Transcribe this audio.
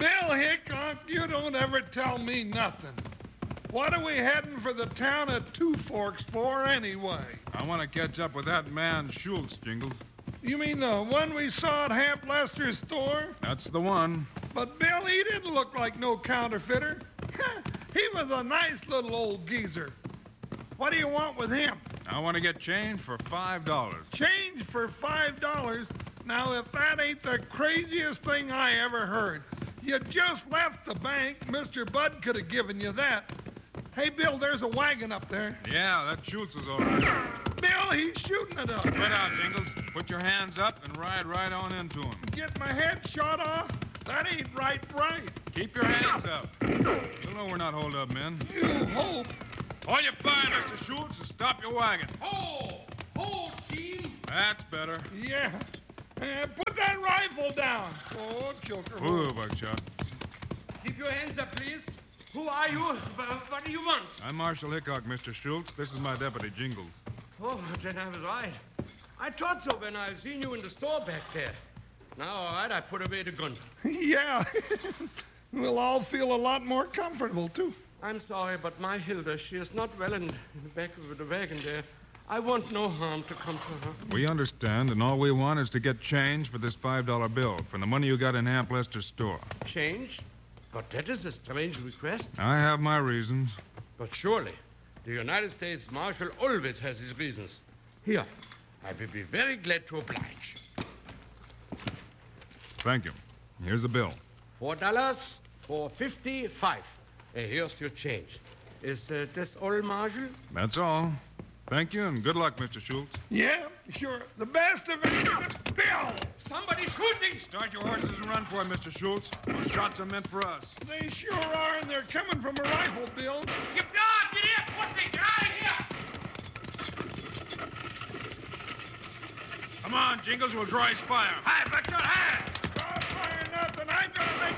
Bill Hickok, you don't ever tell me nothing. What are we heading for the town of Two Forks for, anyway? I want to catch up with that man, Schultz, Jingles. You mean the one we saw at Hamp Lester's store? That's the one. But, Bill, he didn't look like no counterfeiter. He was a nice little old geezer. What do you want with him? I want to get change for $5. Change for $5? Now, if that ain't the craziest thing I ever heard. You just left the bank. Mr. Bud could have given you that. Hey, Bill, there's a wagon up there. Yeah, that Schultz is all right. Bill, he's shooting at us. Spread out, Jingles. Put your hands up and ride right on into him. Get my head shot off? That ain't right. Keep your hands up. You'll know we're not hold-up men. You hope. Hold your fire, Mr. Schultz, and stop your wagon. Hold, team. That's better. Yeah. Put that rifle down. Oh, choker. Ooh, Buckshot. Keep your hands up, please. Who are you? What do you want? I'm Marshal Hickok, Mr. Schultz. This is my deputy, Jingles. Oh, then I was right. I thought so when I seen you in the store back there. Now, all right, I put away the gun. Yeah. We'll all feel a lot more comfortable, too. I'm sorry, but my Hilda, she is not well in the back of the wagon there. I want no harm to come to her. We understand, and all we want is to get change for this $5 bill from the money you got in Hamp Lester's store. Change? But that is a strange request. I have my reasons. But surely, the United States Marshal always has his reasons. Here, I will be very glad to oblige. Thank you. Here's a bill. $4 for 55. Here's your change. Is this all, Marshal? That's all. Thank you, and good luck, Mr. Schultz. Yeah, sure. The best of it. Bill! Somebody shooting! Start your horses and run for it, Mr. Schultz. Those shots are meant for us. They sure are, and they're coming from a rifle, Bill. Get down! Get here! Pussy! Get out of here! Come on, Jingles, we'll draw his fire. Hi, Buckshot, hi! Don't fire nothing. I'm gonna make